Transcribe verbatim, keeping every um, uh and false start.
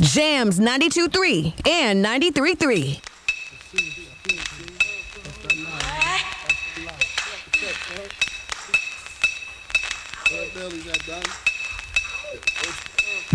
Jams ninety-two point three and ninety-three point three. Belly got done.